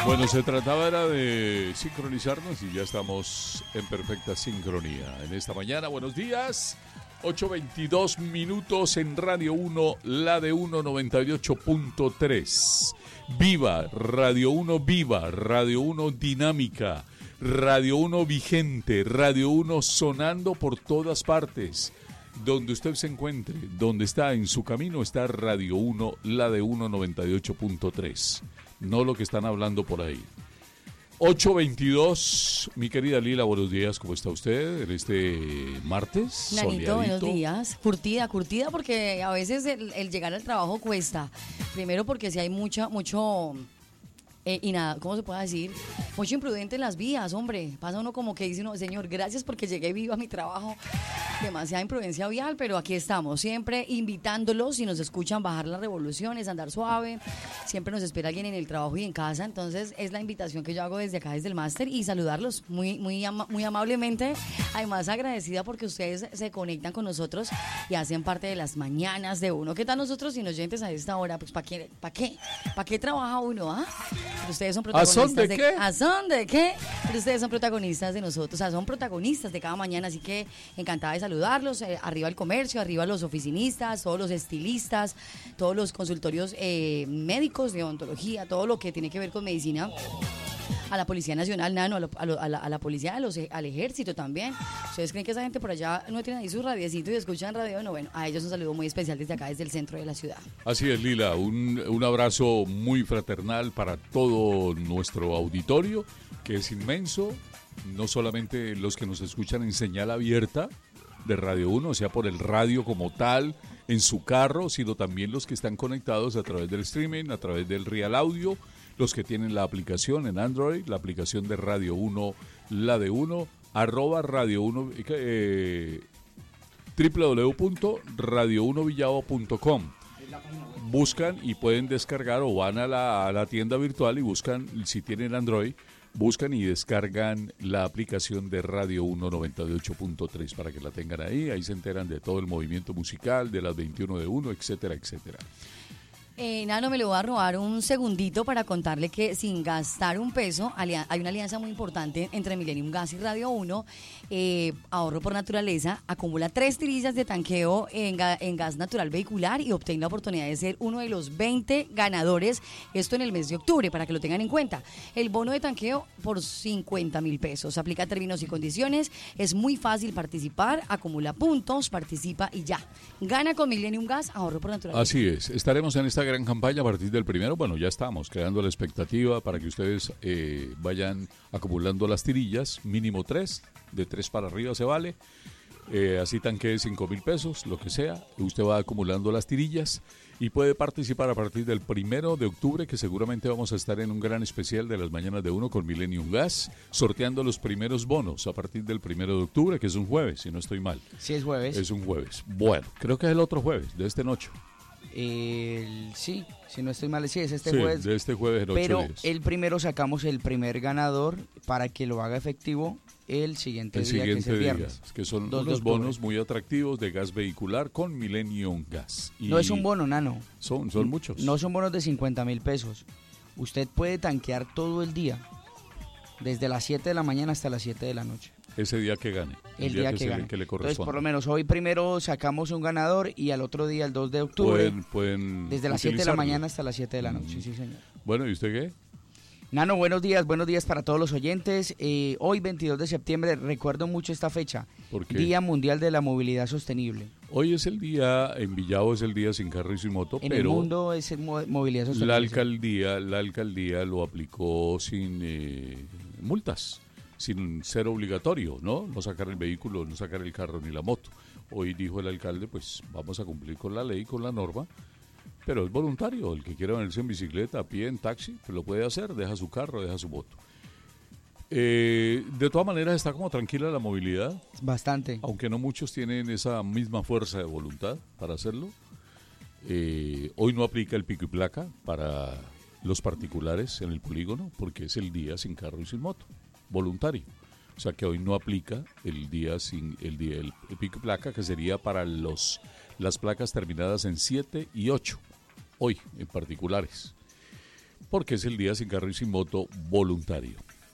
Bueno, se trataba era de sincronizarnos y ya estamos en perfecta sincronía. En esta mañana, buenos días, 8:22 minutos en Radio 1, la de 1 98.3. Viva, Radio 1 viva, Radio 1 dinámica, Radio 1 vigente, Radio 1 sonando por todas partes. Donde usted se encuentre, donde está en su camino, está Radio 1, la de 1 98.3. No lo que están hablando por ahí. 8:22, mi querida Lila, buenos días, ¿cómo está usted en este martes? Nanito, buenos días. Curtida, porque a veces el llegar al trabajo cuesta. Primero porque si hay mucho, y nada, ¿cómo se puede decir? Mucho imprudente en las vías, hombre. Pasa uno como que dice uno, señor, gracias porque llegué vivo a mi trabajo. Demasiada imprudencia vial, pero aquí estamos, siempre invitándolos, si nos escuchan, bajar las revoluciones, andar suave. Siempre nos espera alguien en el trabajo y en casa, entonces es la invitación que yo hago desde acá, desde el máster, y saludarlos muy amablemente. Además, agradecida porque ustedes se conectan con nosotros y hacen parte de las mañanas de uno. ¿Qué tal nosotros inocentes a esta hora? Pues ¿para qué trabaja uno, ah? Pero ustedes son protagonistas. ¿A son de qué? ¿A son de qué? Pero ustedes son protagonistas de nosotros, o sea, son protagonistas de cada mañana, así que encantada de saludarlos. Arriba el comercio, arriba los oficinistas, todos los estilistas, todos los consultorios médicos de odontología, todo lo que tiene que ver con medicina. A la Policía Nacional, Nano, a la policía, al ejército también. ¿Ustedes creen que esa gente por allá no tiene ahí su radiecito y escuchan radio? No, bueno, a ellos un saludo muy especial desde acá, desde el centro de la ciudad. Así es, Lila, un abrazo muy fraternal para todo nuestro auditorio, que es inmenso, no solamente los que nos escuchan en señal abierta de Radio 1, o sea, por el radio como tal, en su carro, sino también los que están conectados a través del streaming, a través del Real Audio, los que tienen la aplicación en Android, la aplicación de Radio 1, la de 1, @Radio 1, www.radio1villavo.com. Buscan y pueden descargar o van a la tienda virtual y buscan, si tienen Android, buscan y descargan la aplicación de Radio 1 98.3 para que la tengan ahí se enteran de todo el movimiento musical, de las 21 de 1, etcétera, etcétera. Nano, me lo voy a robar un segundito para contarle que sin gastar un peso, hay una alianza muy importante entre Millennium Gas y Radio 1. Ahorro por naturaleza acumula 3 tirillas de tanqueo en gas natural vehicular y obtiene la oportunidad de ser uno de los 20 ganadores, esto en el mes de octubre, para que lo tengan en cuenta. El bono de tanqueo por 50.000 pesos, aplica términos y condiciones, es muy fácil participar, acumula puntos, participa y ya. Gana con Millennium Gas, ahorro por naturaleza. Así es, estaremos en esta gran campaña a partir del primero. Bueno, ya estamos creando la expectativa para que ustedes vayan acumulando las tirillas, mínimo 3, de 3 para arriba se vale, así tanque 5.000 pesos, lo que sea, usted va acumulando las tirillas y puede participar a partir del 1 de octubre, que seguramente vamos a estar en un gran especial de las mañanas de 1 con Millennium Gas, sorteando los primeros bonos a partir del 1 de octubre, que es un jueves, si no estoy mal. Sí, es jueves. Es un jueves. Bueno, creo que es el otro jueves, de este noche. Sí, si no estoy mal, sí, es este sí, jueves. De este jueves en 8 pero días. el primero sacamos el primer ganador para que lo haga efectivo el siguiente día, que es el viernes. Que son unos bonos muy atractivos de gas vehicular con Millennium Gas. Y no es un bono, Nano. Son muchos. No son bonos de 50.000 pesos. Usted puede tanquear todo el día, desde las 7 de la mañana hasta las 7 de la noche. Ese día que gane. El día que gane. Que le corresponde. Entonces, por lo menos hoy primero sacamos un ganador y al otro día, el 2 de octubre, pueden desde las 7 de la mañana hasta las 7 de la noche. Sí, señor. Bueno, ¿y usted qué? Nano, buenos días para todos los oyentes. Hoy, 22 de septiembre, recuerdo mucho esta fecha. ¿Por qué? Día Mundial de la Movilidad Sostenible. Hoy es el día, en Villavo es el día sin carro y sin moto, en pero el mundo es movilidad sostenible. La alcaldía lo aplicó sin multas, sin ser obligatorio, ¿no? No sacar el vehículo, no sacar el carro ni la moto. Hoy dijo el alcalde, pues vamos a cumplir con la ley, con la norma, pero es voluntario. El que quiera venirse en bicicleta, a pie, en taxi, pues lo puede hacer, deja su carro, deja su moto. De todas maneras está como tranquila la movilidad. Bastante. Aunque no muchos tienen esa misma fuerza de voluntad para hacerlo. Hoy no aplica el pico y placa para los particulares en el polígono porque es el día sin carro y sin moto, voluntario. O sea que hoy no aplica el pico y placa, que sería para las placas terminadas en 7 y 8, hoy en particulares. porque es el día sin carro y sin moto voluntario.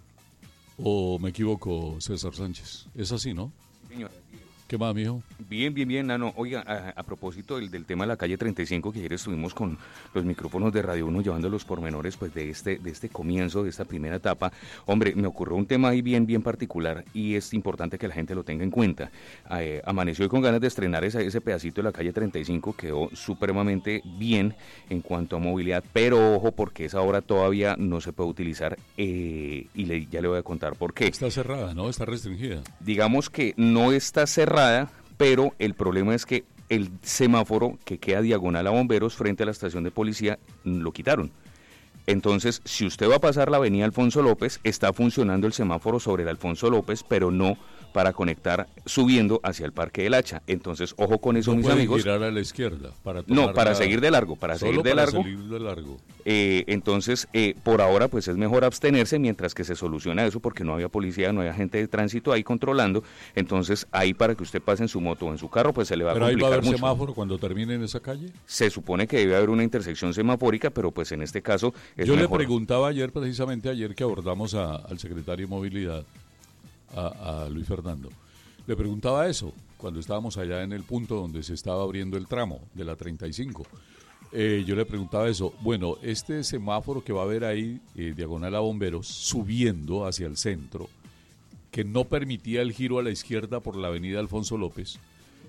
¿O me equivoco, César Sánchez? Es así, ¿no? Señor. ¿Qué más, mijo? Bien, Nano. Oiga, a propósito del tema de la calle 35, que ayer estuvimos con los micrófonos de Radio 1 llevando los pormenores pues de este comienzo, de esta primera etapa. Hombre, me ocurrió un tema ahí bien particular y es importante que la gente lo tenga en cuenta. Amaneció hoy con ganas de estrenar ese pedacito de la calle 35, quedó supremamente bien en cuanto a movilidad, pero ojo porque esa obra todavía no se puede utilizar ya le voy a contar por qué. Está cerrada, ¿no? Está restringida. Digamos que no está cerrada, pero el problema es que el semáforo que queda diagonal a Bomberos frente a la estación de policía lo quitaron. Entonces, si usted va a pasar la avenida Alfonso López, está funcionando el semáforo sobre el Alfonso López, pero no para conectar subiendo hacia el Parque del Hacha. Entonces, ojo con eso, no mis amigos. Girar a la izquierda para no, para seguir de largo, salir de largo. Entonces, por ahora, pues es mejor abstenerse mientras que se soluciona eso, porque no había policía, no había gente de tránsito ahí controlando. Entonces, ahí para que usted pase en su moto o en su carro, pues se le va a complicar mucho. ¿Pero ahí va a haber semáforo cuando termine en esa calle? Se supone que debe haber una intersección semafórica, pero pues en este caso es Yo mejor. Le preguntaba precisamente ayer que abordamos al secretario de Movilidad, a Luis Fernando, le preguntaba eso, cuando estábamos allá en el punto donde se estaba abriendo el tramo de la 35. Yo le preguntaba eso, bueno, este semáforo que va a haber ahí, diagonal a Bomberos, subiendo hacia el centro, que no permitía el giro a la izquierda por la avenida Alfonso López,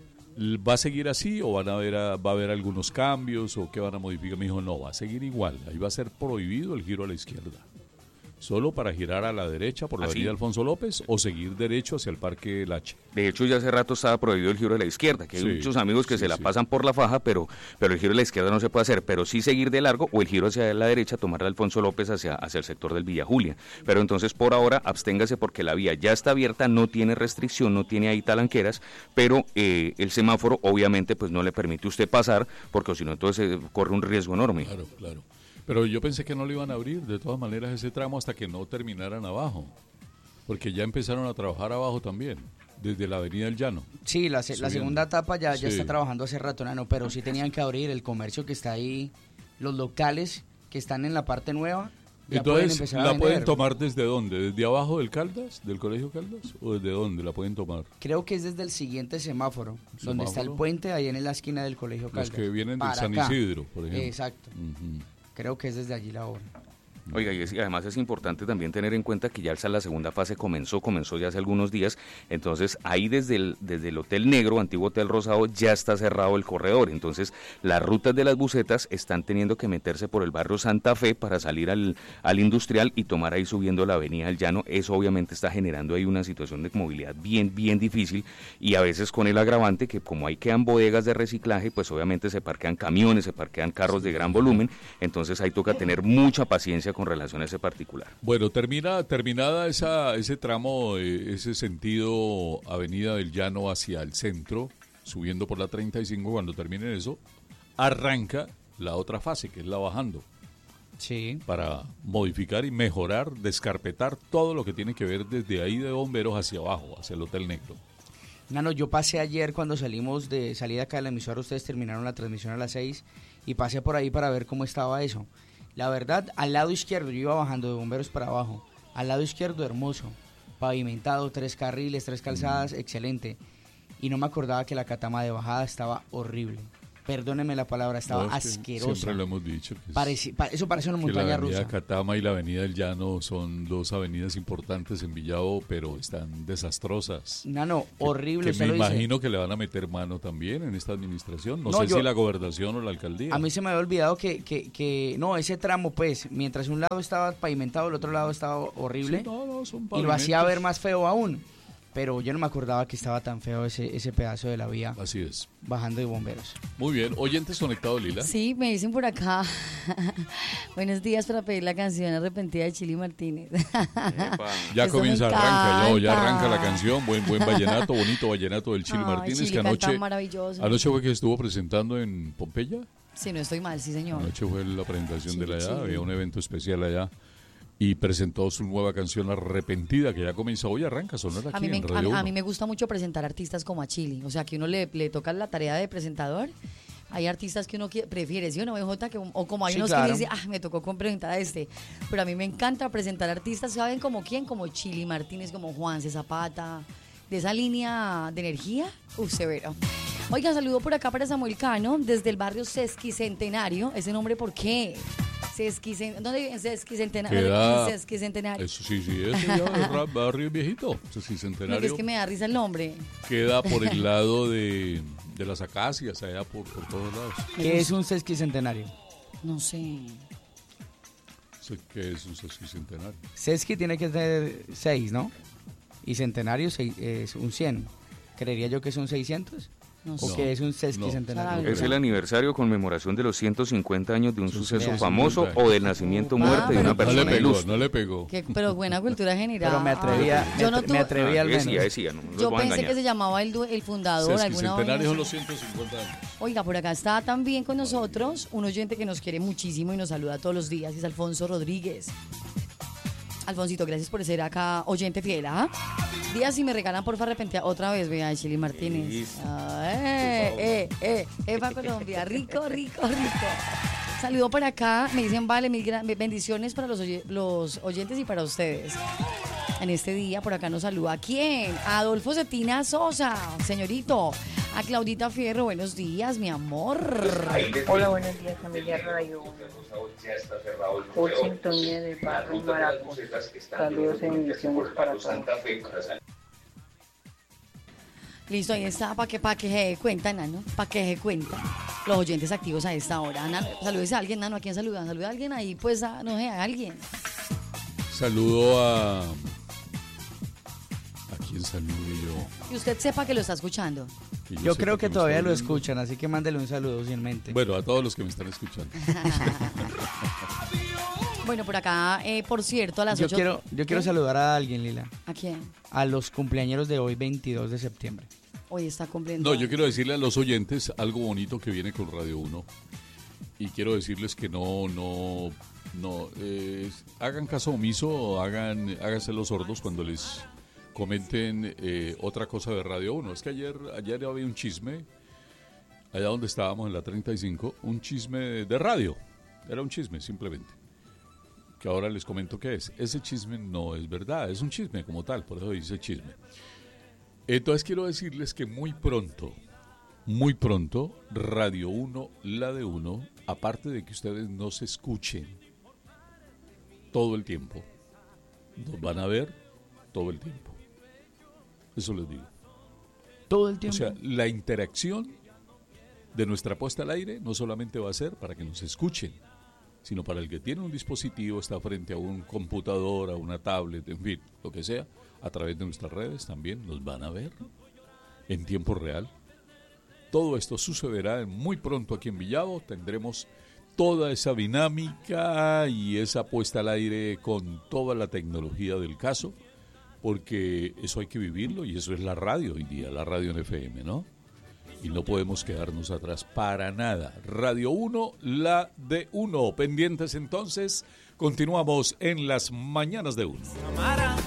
¿va a seguir así o va a haber algunos cambios o qué van a modificar? Me dijo, no, va a seguir igual, ahí va a ser prohibido el giro a la izquierda. ¿Solo para girar a la derecha por la avenida Alfonso López o seguir derecho hacia el Parque del Hacha? De hecho, ya hace rato estaba prohibido el giro de la izquierda, que hay muchos amigos que se la pasan por la faja, pero el giro de la izquierda no se puede hacer, pero sí seguir de largo o el giro hacia la derecha, tomar el Alfonso López hacia el sector del Villa Julia. Pero entonces, por ahora, absténgase porque la vía ya está abierta, no tiene restricción, no tiene ahí talanqueras, pero el semáforo obviamente pues no le permite a usted pasar, porque si no, entonces corre un riesgo enorme. Claro. Pero yo pensé que no lo iban a abrir, de todas maneras, ese tramo hasta que no terminaran abajo. Porque ya empezaron a trabajar abajo también, desde la Avenida del Llano. Sí, la segunda etapa ya está trabajando hace rato, Nano, pero sí tenían que abrir el comercio que está ahí, los locales que están en la parte nueva. Ya entonces, ¿la pueden tomar desde dónde? ¿Desde abajo del Caldas, del Colegio Caldas? ¿O desde dónde la pueden tomar? Creo que es desde el siguiente semáforo, donde está el puente, ahí en la esquina del Colegio Caldas. Los que vienen de San Isidro, por ejemplo. Exacto. Creo que es desde allí la obra. Oiga, y además es importante también tener en cuenta que ya la segunda fase comenzó ya hace algunos días, entonces ahí desde el Hotel Negro, antiguo Hotel Rosado, ya está cerrado el corredor, entonces las rutas de las busetas están teniendo que meterse por el barrio Santa Fe para salir al Industrial y tomar ahí subiendo la Avenida del Llano. Eso obviamente está generando ahí una situación de movilidad bien difícil, y a veces con el agravante que como ahí quedan bodegas de reciclaje, pues obviamente se parquean camiones, se parquean carros de gran volumen, entonces ahí toca tener mucha paciencia con relación a ese particular. Bueno, terminada ese tramo, ese sentido Avenida del Llano hacia el centro, subiendo por la 35, cuando terminen eso, arranca la otra fase, que es la bajando. Sí. Para modificar y mejorar, descarpetar todo lo que tiene que ver desde ahí de Bomberos hacia abajo, hacia el Hotel Negro. Nano, yo pasé ayer cuando salí de acá de la emisora, ustedes terminaron la transmisión a las 6 y pasé por ahí para ver cómo estaba eso. La verdad, al lado izquierdo, yo iba bajando de Bomberos para abajo, al lado izquierdo hermoso, pavimentado, 3 carriles, 3 calzadas, excelente. Y no me acordaba que la catama de bajada estaba horrible. Perdóneme la palabra, estaba asquerosa. Siempre lo hemos dicho. Eso parece una montaña rusa. La avenida Catama y la avenida del Llano son 2 avenidas importantes en Villavo, pero están desastrosas. No, horrible. Que me imagino que le van a meter mano también en esta administración. No sé si la gobernación o la alcaldía. A mí se me había olvidado que ese tramo, pues, mientras un lado estaba pavimentado, el otro lado estaba horrible. Sí, y lo hacía ver más feo aún. Pero yo no me acordaba que estaba tan feo ese pedazo de la vía. Así es. Bajando de Bomberos. Muy bien. ¿Oyentes conectados, Lila? Sí, me dicen por acá. Buenos días para pedir la canción Arrepentida de Chili Martínez. Ya comienza, ya arranca la canción. Buen vallenato, bonito vallenato del Chili Martínez. Chili, que anoche maravilloso. fue que estuvo presentando en Pompeya. Sí, no estoy mal, sí, señor. Anoche fue la presentación de allá. Había un evento especial allá. Y presentó su nueva canción Arrepentida, que ya comenzó hoy, arranca a sonar aquí en Radio 1. A mí me gusta mucho presentar artistas como a Chili, o sea, que uno le toca la tarea de presentador, Hay artistas que uno prefiere, ¿sí o no, BJ? O como hay Sí, unos claro. que dicen, me tocó presentar a este. Pero a mí me encanta presentar artistas, ¿saben como quién? Como Chili Martínez, como Juanse Zapata, de esa línea de energía. Severo. Oiga, saludo por acá para Samuel Cano, desde el barrio Sesquicentenario. ¿Ese nombre por qué? ¿Dónde vive? Queda- Sesquicentenario. Eso sí, ese ya es barrio viejito. Eso sí, Porque Centenario. es que me da risa el nombre. Queda por el lado de las acacias, allá por todos lados. ¿Qué es un sesquicentenario? No sé. Sé que es un sesquicentenario. Sesqui tiene que tener 6, ¿no? Y centenario es un 100. Creería yo que son 600. No ¿O sé. que es un sesquicentenario? No. Es el aniversario, conmemoración de los 150 años de un suceso 150 famoso años. o del nacimiento o Ah, muerte de pero una No persona le pegó, ilustre. no le pegó. Pero buena cultura general. Pero me atrevía, Yo no me atreví al menos. Decía, no los Yo voy a pensé engañar. que se llamaba el fundador. alguna Sesquicentenario vaina son así. los 150 años. Oiga, por acá está también con nosotros un oyente que nos quiere muchísimo y nos saluda todos los días, es Alfonso Rodríguez. Alfonsito, gracias por ser acá oyente fiel, ¿ah? Días si me regalan porfa repentia otra vez, vea, Chili Martínez. Listo. Para Colombia, rico. Saludo para acá, me dicen, vale, bendiciones para los oyentes y para ustedes. En este día por acá nos saluda, ¿a quién? A Adolfo Cetina Sosa, señorito. A Claudita Fierro, buenos días, mi amor. Hola, buenos días, familia Radio. Por sintonía de Barrio Maracos. Saludos y bendiciones para todos. Listo, ahí está, para que se dé cuenta, Nano, para que se dé cuenta. Los oyentes activos a esta hora. Nano, salúdese a alguien, Nano, ¿a quién saludan? Saluda a alguien ahí, pues, no sé, a alguien. Saludo a quién salude yo. Y usted sepa que lo está escuchando. Yo sepa creo que me todavía está lo oyendo. escuchan, así que mándele un saludo sin mente. Bueno, a todos los que me están escuchando. Bueno, por acá, por cierto, a las 8... Yo quiero saludar a alguien, Lila. ¿A quién? A los cumpleañeros de hoy, 22 de septiembre. Hoy está cumpliendo. No, yo quiero decirle a los oyentes algo bonito que viene con Radio 1. Y quiero decirles que no, hagan caso omiso, háganse los sordos cuando les comenten otra cosa de Radio 1. Es que ayer había un chisme, allá donde estábamos en la 35, un chisme de radio. Era un chisme, simplemente. Que ahora les comento qué es. Ese chisme no es verdad, es un chisme como tal, por eso dice chisme. Entonces quiero decirles que muy pronto, Radio 1, la de 1, aparte de que ustedes no se escuchen todo el tiempo, nos van a ver todo el tiempo. Eso les digo. Todo el O tiempo. sea, la interacción de nuestra puesta al aire no solamente va a ser para que nos escuchen, sino para el que tiene un dispositivo, está frente a un computador, a una tablet, en fin, lo que sea, a través de nuestras redes también nos van a ver en tiempo real. Todo esto sucederá muy pronto aquí en Villavo. Tendremos toda esa dinámica y esa puesta al aire con toda la tecnología del caso, porque eso hay que vivirlo y eso es la radio hoy día, la radio en FM, ¿no? Y no podemos quedarnos atrás para nada. Radio 1, la de 1. Pendientes entonces, continuamos en las mañanas de 1.